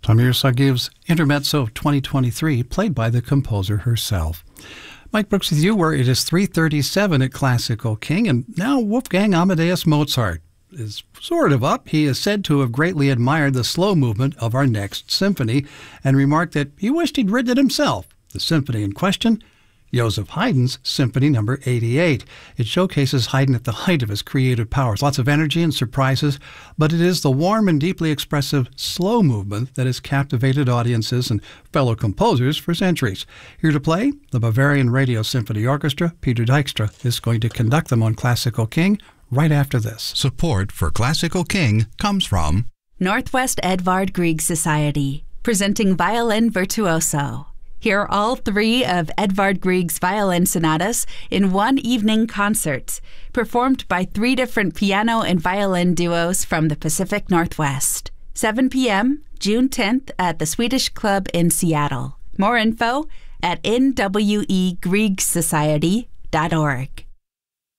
Tamirsa gives Intermezzo 2023, played by the composer herself. Mike Brooks with you, where it is 3:37 at Classical King, and now Wolfgang Amadeus Mozart is sort of up. He is said to have greatly admired the slow movement of our next symphony and remarked that he wished he'd written it himself. The symphony in question, Joseph Haydn's Symphony No. 88. It showcases Haydn at the height of his creative powers. Lots of energy and surprises, but it is the warm and deeply expressive slow movement that has captivated audiences and fellow composers for centuries. Here to play, the Bavarian Radio Symphony Orchestra. Peter Dykstra is going to conduct them on Classical King right after this. Support for Classical King comes from Northwest Edvard Grieg Society, presenting Violin Virtuoso. Hear all three of Edvard Grieg's violin sonatas in one evening concert, performed by three different piano and violin duos from the Pacific Northwest. 7 p.m., June 10th at the Swedish Club in Seattle. More info at nwegriegsociety.org.